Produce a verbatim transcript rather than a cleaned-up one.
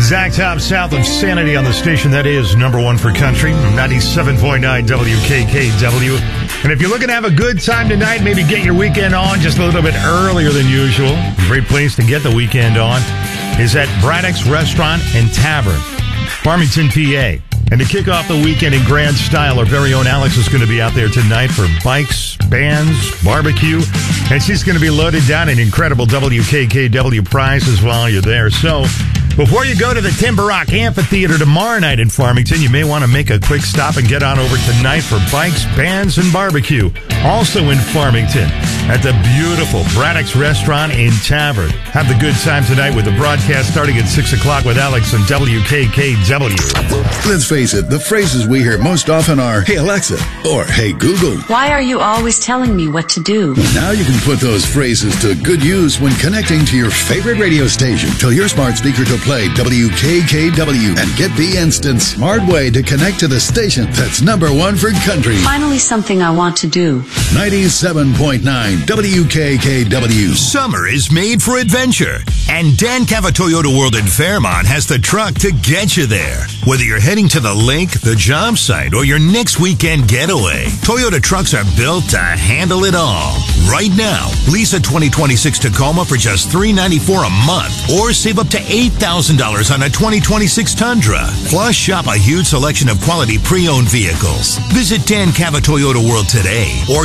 Exact top south of Sanity on the station that is number one for country, ninety-seven point nine W K K W. And if you're looking to have a good time tonight, maybe get your weekend on just a little bit earlier than usual, a great place to get the weekend on is at Braddock's Restaurant and Tavern, Farmington, P A. And to kick off the weekend in grand style, our very own Alex is going to be out there tonight for bikes, bands, barbecue, and she's going to be loaded down in incredible W K K W prizes while you're there. So before you go to the Timber Rock Amphitheater tomorrow night in Farmington, you may want to make a quick stop and get on over tonight for bikes, bands, and barbecue. Also in Farmington at the beautiful Braddock's Restaurant and Tavern. Have the good time tonight with the broadcast starting at six o'clock with Alex on W K K W. Let's face it, the phrases we hear most often are, "Hey Alexa," or "Hey Google." Why are you always telling me what to do? Now you can put those phrases to good use when connecting to your favorite radio station. Tell your smart speaker to play W K K W and get the instant smart way to connect to the station that's number one for country. Finally, something I want to do. ninety-seven point nine W K K W. Summer is made for adventure, and Dan Cava Toyota World in Fairmont has the truck to get you there. Whether you're heading to the lake, the job site, or your next weekend getaway, Toyota trucks are built to handle it all. Right now, lease a twenty twenty-six Tacoma for just three hundred ninety-four dollars a month, or save up to eight thousand dollars on a twenty twenty-six Tundra. Plus, shop a huge selection of quality pre-owned vehicles. Visit Dan Cava Toyota World today, or